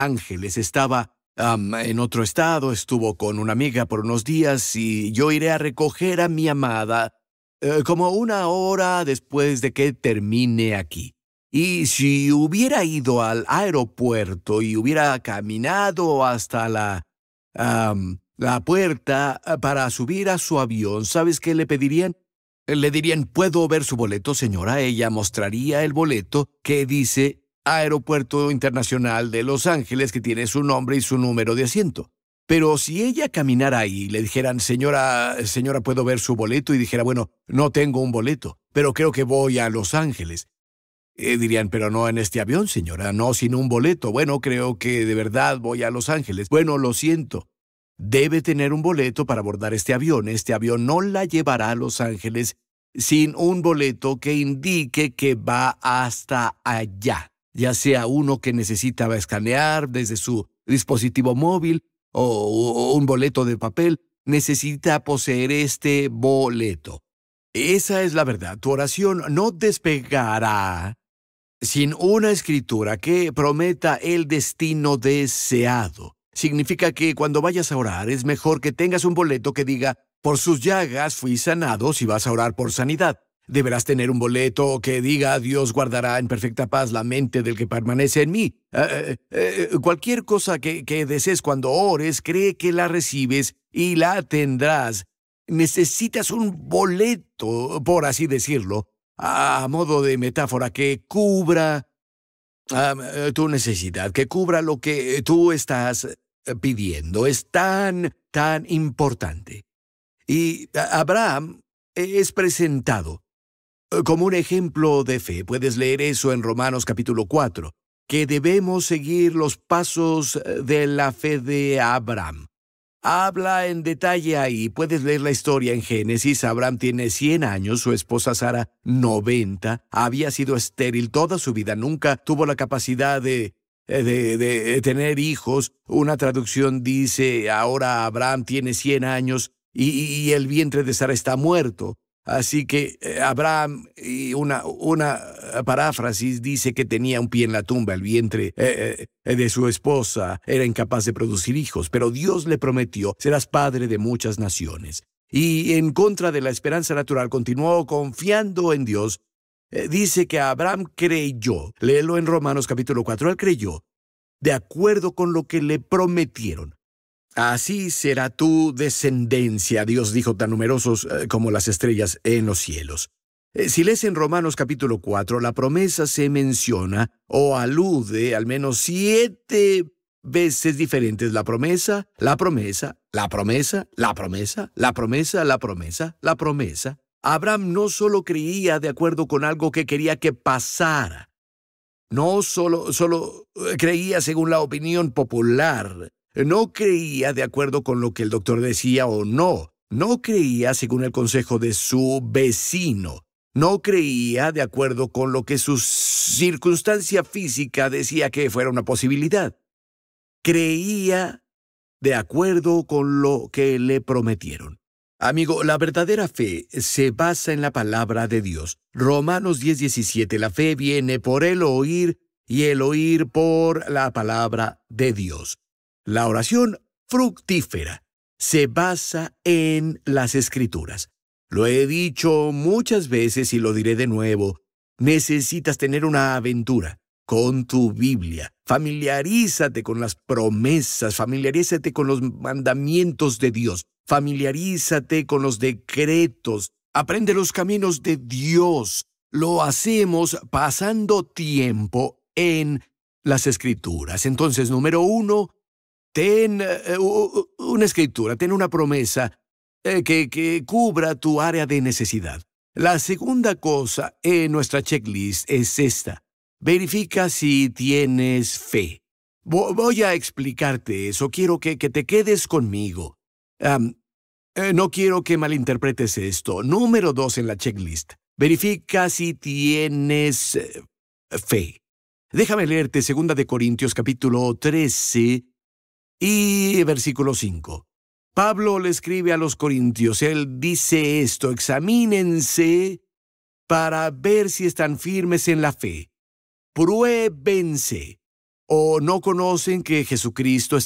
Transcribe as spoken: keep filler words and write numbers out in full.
Ángeles. Estaba um, en otro estado, estuvo con una amiga por unos días y yo iré a recoger a mi amada eh, como una hora después de que termine aquí. Y si hubiera ido al aeropuerto y hubiera caminado hasta la, um, la puerta para subir a su avión, ¿sabes qué le pedirían? Le dirían, ¿puedo ver su boleto, señora? Ella mostraría el boleto que dice Aeropuerto Internacional de Los Ángeles, que tiene su nombre y su número de asiento. Pero si ella caminara ahí y le dijeran, señora, señora, ¿puedo ver su boleto? Y dijera, bueno, no tengo un boleto, pero creo que voy a Los Ángeles. Eh, dirían, pero no en este avión, señora, no sin un boleto. Bueno, creo que de verdad voy a Los Ángeles. Bueno, lo siento. Debe tener un boleto para abordar este avión. Este avión no la llevará a Los Ángeles sin un boleto que indique que va hasta allá, ya sea uno que necesita escanear desde su dispositivo móvil o, o un boleto de papel. Necesita poseer este boleto. Esa es la verdad. Tu oración no despegará sin una escritura que prometa el destino deseado. Significa que cuando vayas a orar es mejor que tengas un boleto que diga, por sus llagas fui sanado si vas a orar por sanidad. Deberás tener un boleto que diga, Dios guardará en perfecta paz la mente del que permanece en mí. Uh, uh, uh, cualquier cosa que, que desees cuando ores, cree que la recibes y la tendrás. Necesitas un boleto, por así decirlo, a modo de metáfora que cubra uh, tu necesidad, que cubra lo que tú estás pidiendo. Es tan, tan importante. Y Abraham es presentado como un ejemplo de fe. Puedes leer eso en Romanos capítulo cuatro, que debemos seguir los pasos de la fe de Abraham. Habla en detalle ahí. Puedes leer la historia en Génesis. Abraham tiene cien años, su esposa Sara noventa. Había sido estéril toda su vida. Nunca tuvo la capacidad de, de, de tener hijos. Una traducción dice, ahora Abraham tiene cien años y, y el vientre de Sara está muerto. Así que eh, Abraham, y una, una paráfrasis dice que tenía un pie en la tumba, el vientre eh, eh, de su esposa era incapaz de producir hijos, pero Dios le prometió, serás padre de muchas naciones. Y en contra de la esperanza natural, continuó confiando en Dios. Eh, dice que Abraham creyó, léelo en Romanos capítulo cuatro, él creyó, de acuerdo con lo que le prometieron. Así será tu descendencia, Dios dijo, tan numerosos eh, como las estrellas en los cielos. Eh, si lees en Romanos capítulo cuatro, la promesa se menciona o alude al menos siete veces diferentes. La promesa, la promesa, la promesa, la promesa, la promesa, la promesa, la promesa. Abraham no solo creía de acuerdo con algo que quería que pasara, no solo, solo creía según la opinión popular. No creía de acuerdo con lo que el doctor decía o no. No creía según el consejo de su vecino. No creía de acuerdo con lo que su circunstancia física decía que fuera una posibilidad. Creía de acuerdo con lo que le prometieron. Amigo, la verdadera fe se basa en la palabra de Dios. Romanos diez diecisiete, la fe viene por el oír y el oír por la palabra de Dios. La oración fructífera se basa en las Escrituras. Lo he dicho muchas veces y lo diré de nuevo. Necesitas tener una aventura con tu Biblia. Familiarízate con las promesas, familiarízate con los mandamientos de Dios, familiarízate con los decretos, aprende los caminos de Dios. Lo hacemos pasando tiempo en las Escrituras. Entonces, número uno, ten uh, una escritura, ten una promesa eh, que, que cubra tu área de necesidad. La segunda cosa en nuestra checklist es esta. Verifica si tienes fe. Vo- voy a explicarte eso. Quiero que, que te quedes conmigo. Um, eh, no quiero que malinterpretes esto. Número dos en la checklist. Verifica si tienes eh, fe. Déjame leerte segunda de Corintios capítulo trece y versículo cinco. Pablo le escribe a los corintios. Él dice esto: examínense para ver si están firmes en la fe. Pruébense. ¿O no conocen que Jesucristo